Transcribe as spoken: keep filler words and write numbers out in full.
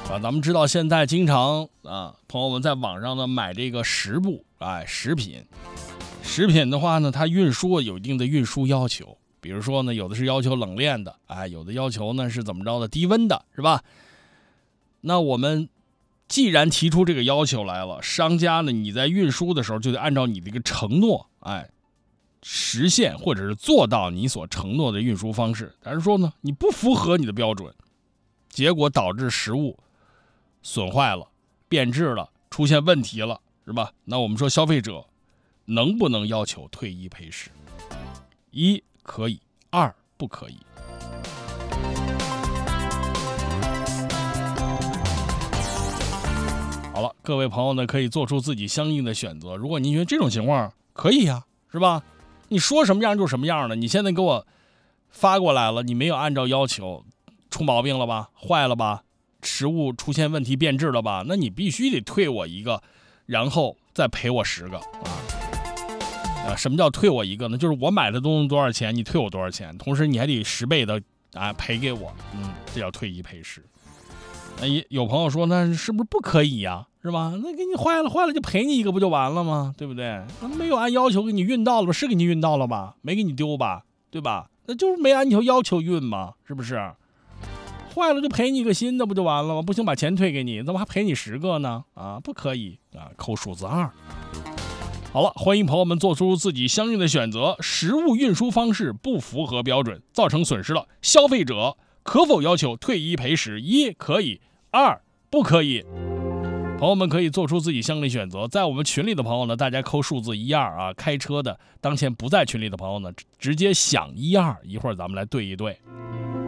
啊，咱们知道现在经常啊，朋友们在网上呢买这个食物，哎，食品，食品的话呢，它运输有一定的运输要求，比如说呢，有的是要求冷链的，哎，有的要求呢是怎么着的，低温的，是吧？那我们既然提出这个要求来了，商家呢，你在运输的时候就得按照你的一个承诺，哎，实现或者是做到你所承诺的运输方式。但是说呢，你不符合你的标准，结果导致食物损坏了、变质了、出现问题了，是吧？那我们说消费者能不能要求退一赔十？一可以，二不可以。好了，各位朋友呢，可以做出自己相应的选择。如果您觉得这种情况可以呀、啊，是吧？你说什么样就什么样的。你现在给我发过来了，你没有按照要求，出毛病了吧？坏了吧？食物出现问题变质了吧？那你必须得退我一个，然后再赔我十个啊！啊，什么叫退我一个呢？就是我买的东西多少钱，你退我多少钱，同时你还得十倍的啊赔给我，嗯，这叫退一赔十。那有朋友说，那是不是不可以呀、啊？是吧？那给你坏了，坏了就赔你一个不就完了吗？对不对？那没有按要求给你运到了吧？是给你运到了吧？没给你丢吧？对吧？那就是没按要求运嘛，是不是？坏了就赔你一个新的不就完了吗？不行把钱退给你，怎么还赔你十个呢？啊，不可以啊，扣数字二。好了，欢迎朋友们做出自己相应的选择。食物运输方式不符合标准，造成损失了，消费者可否要求退一赔十？一可以，二不可以。朋友们可以做出自己相应的选择。在我们群里的朋友呢，大家扣数字一二啊。开车的当前不在群里的朋友呢，直接响一二，一会儿咱们来对一对。